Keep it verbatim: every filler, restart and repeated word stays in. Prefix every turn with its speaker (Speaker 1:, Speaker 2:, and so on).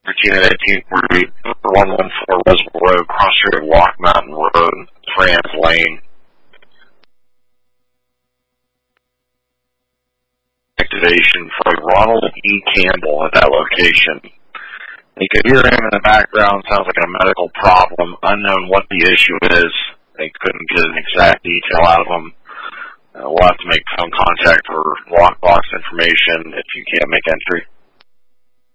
Speaker 1: thirteen and eighteen forty, one one four Reservoir Road, cross street of Walk Mountain Road, Trans Lane. Activation for Ronald E. Campbell at that location. You could hear him in the background. Sounds like a medical problem. Unknown what the issue is. They couldn't get an exact detail out of him. Uh, we'll have to make phone contact for lockbox information if you can't make entry.